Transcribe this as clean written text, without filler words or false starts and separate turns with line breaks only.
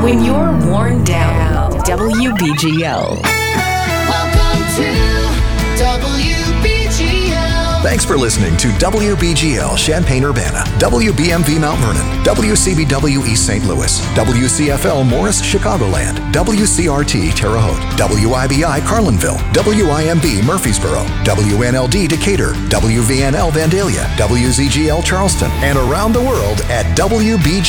When you're worn down, WBGL.
Welcome to WBGL.
Thanks for listening to WBGL Champaign-Urbana, WBMV Mount Vernon, WCBW East St. Louis, WCFL Morris Chicagoland, WCRT Terre Haute, WIBI Carlinville, WIMB Murfreesboro, WNLD Decatur, WVNL Vandalia, WZGL Charleston, and around the world at WBGL.com.